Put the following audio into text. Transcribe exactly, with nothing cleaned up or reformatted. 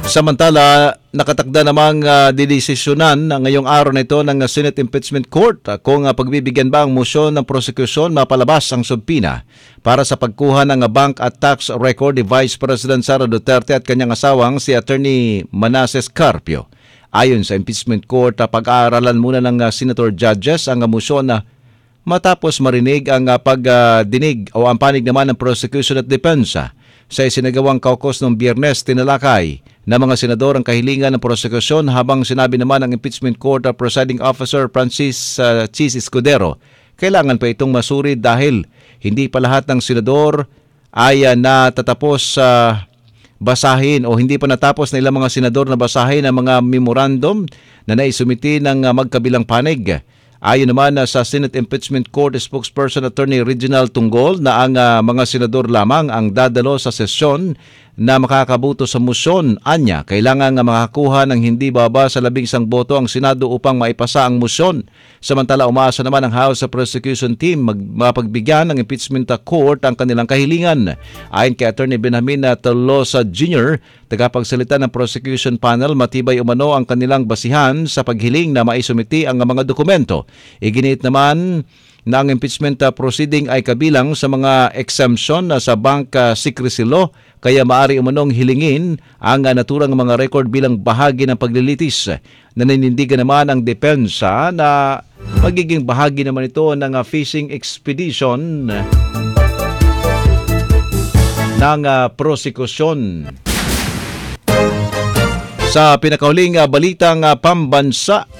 Samantala, nakatakda namang uh, didesisyonan uh, ngayong araw na ito ng uh, Senate Impeachment Court uh, kung uh, pagbibigyan ba ang motion ng prosekusyon mapalabas ang subpina para sa pagkuha ng uh, bank at tax record ni Vice President Sara Duterte at kanyang asawang si Attorney Manasseh Carpio. Ayon sa Impeachment Court, uh, pag-aaralan muna ng uh, Senator Judges ang uh, motion na matapos marinig ang uh, pagdinig uh, o ang panig naman ng prosecution at depensa. Sa isinagawang caucus noong Biyernes, tinalakay na mga senador ang kahilingan ng prosekusyon habang sinabi naman ng Impeachment Court uh, Presiding Officer Francis uh, Chis Escudero, kailangan pa itong masuri dahil hindi pa lahat ng senador ay uh, natatapos sa uh, basahin o hindi pa natapos na ilang mga senador na basahin ang mga memorandum na naisumiti ng uh, magkabilang panig. Ayon naman uh, sa Senate Impeachment Court spokesperson Attorney Reginald Tunggol na ang uh, mga senador lamang ang dadalo sa sesyon na makakabuto sa musyon. Anya, kailangan nga makakuha ng hindi baba sa labing isang boto ang Senado upang maipasa ang musyon. Samantala, umaasa naman ang House Prosecution Team mag mapagbigyan ng Impeachment Court ang kanilang kahilingan. Ayon kay Attorney Benjamin Tolosa Junior, tagapagsalita ng prosecution panel, matibay umano ang kanilang basihan sa paghiling na maisumiti ang mga dokumento. Iginiit naman na ang impeachment proceeding ay kabilang sa mga exemption sa bank secrecy law, kaya maaari umanong hilingin ang naturang mga record bilang bahagi ng paglilitis. Naninindigan naman ang depensa na magiging bahagi naman ito ng fishing expedition ng prosekusyon. Sa pinakahuling balitang pambansa,